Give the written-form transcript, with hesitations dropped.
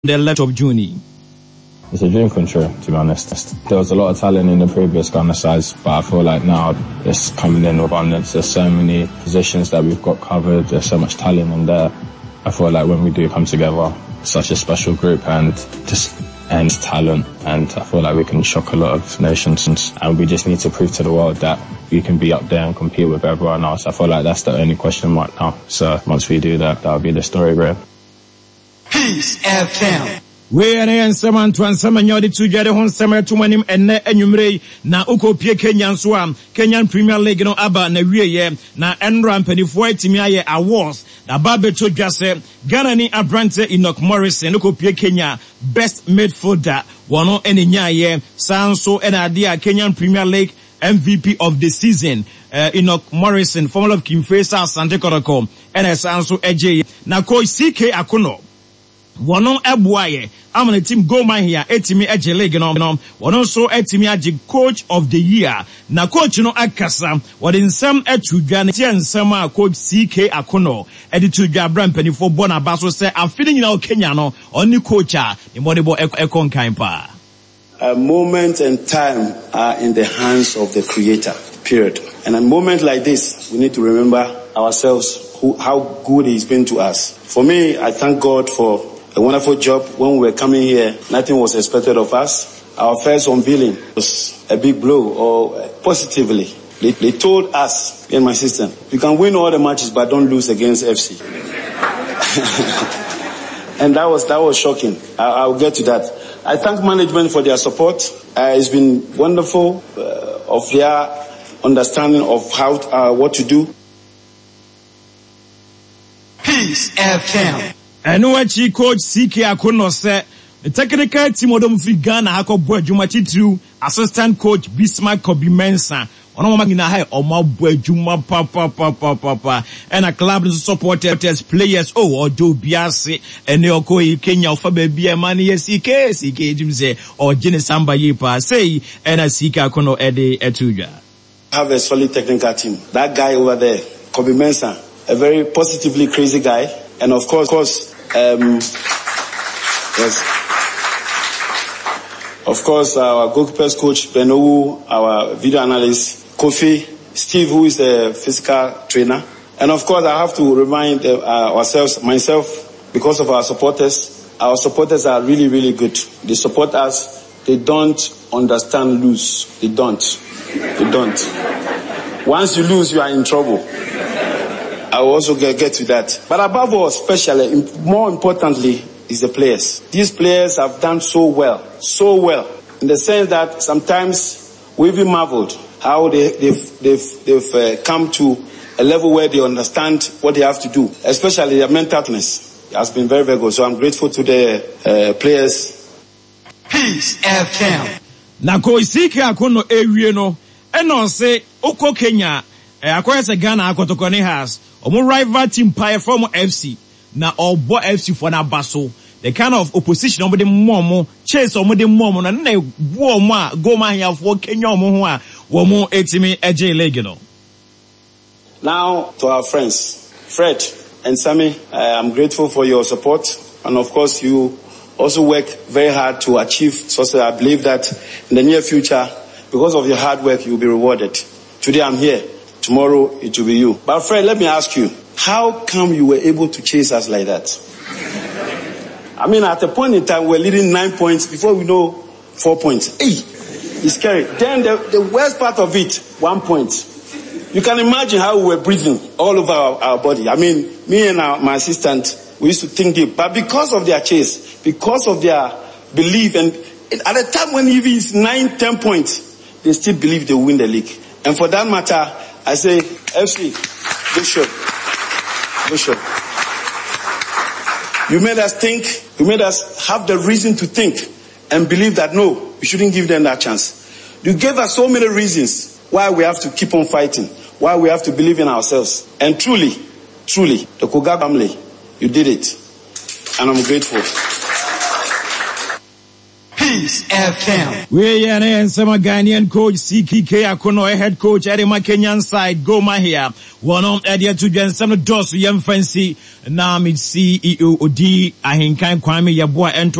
the left of Juni. It's a dream come true, to be honest. There was a lot of talent in the previous Ghana sides, but I feel like now it's coming in with abundance. There's so many positions that we've got covered. There's so much talent in there. I feel like when we do come together, such a special group and just ends talent, and I feel like we can shock a lot of nations, and we just need to prove to the world that we can be up there and compete with everyone else. I feel like that's the only question mark now. So once we do that, that'll be the story, bro. Peace FM. We are in Saman to Ansama Yodi to Jadahon Summer to Manim and Enumre, na Uko Pia Kenyan Swam, Kenyan Premier League no Abba, Newie, na Enram Penny Timia Awards, na Babeto Jase, Ganani Abrante Enoch Morrison, Uko Pia Kenya, Best Midfielder, Wano Eninyaye, Sanso and Adia Kenyan Premier League MVP of the season, Enoch Morrison, former of Kim Faisal Sante Koroko, and Sanso Eje, na Koi CK Akuno. Wono ebuaye amana team go man here etimi eje league no wono so etimi age coach of the year na coach no akasa wode nsem atudwa ne tie nsem a coach CK Akono editudwa brampani for bona baso se afini nyina o Kenya no oni coach a ne modebo ekonkan pa. A moment and time are in the hands of the Creator, period. And a moment like this, we need to remember ourselves how good He's been to us. For me, I thank God for a wonderful job. When we were coming here, nothing was expected of us. Our first unveiling was a big blow, or positively. They told us, and my sister, you can win all the matches, but don't lose against FC. And that was shocking. I'll get to that. I thank management for their support. It's been wonderful of their understanding of how what to do. Peace FM. And what coach CK Akono said, the technical team of the Ghana Hakobo Juma assistant coach Bismarck Kobe Mensah. Ono mama gina hai oma Juma papa and a club supporters players odo biase and oko Kenya ofa baby money CK Jim say or Jene Samba Yipa say and a CK Akono ede etuja. Have a solid technical team. That guy over there, Kobe Mensah, a very positively crazy guy. And of course, our goalkeepers coach Benowu, our video analyst Kofi, Steve, who is the physical trainer, and of course I have to remind myself, because of our supporters. Our supporters are really, really good. They support us. They don't understand lose. They don't. Once you lose, you are in trouble. I will also get to that. But above all, especially, more importantly, is the players. These players have done so well, in the sense that sometimes we've been marveled how they've come to a level where they understand what they have to do, especially their mentalness has been very, very good. So I'm grateful to the players. Peace FM. Na ko CK Akono ewie no, eno se oko Kenya, akoya se Ghana akotokone has. Omo rival team pie from FC na obo FC for na baso the kind of opposition omo de momo chase omo de momo na wo omo a go man here for Kenya omo ho a wo mo etimi eje league no. Now to our friends Fred and Sammy, I'm grateful for your support, and of course you also work very hard to achieve success. I believe that in the near future, because of your hard work, you'll be rewarded. Today I'm here. Tomorrow it will be you. But Fred, let me ask you, how come you were able to chase us like that? I mean, at a point in time, we're leading 9 points before we know 4 points. Hey, it's scary. Then the worst part of it, 1 point. You can imagine how we were breathing all over our body. I mean, me and my assistant, we used to think deep. But because of their chase, because of their belief, and at a time when even it's 9-10 points, they still believe they will win the league. And for that matter, I say, FC, Bishop. You made us think, you made us have the reason to think and believe that no, we shouldn't give them that chance. You gave us so many reasons why we have to keep on fighting, why we have to believe in ourselves. And truly, the Koga family, you did it. And I'm grateful. Peace FM. We are and some Ghanaian coach CKK Akono, head coach at the Kenyan side. Go Mahia. One on Edia to Jen some dos young fancy. Now me CEO Odi Ahinkan Kwame Yabua and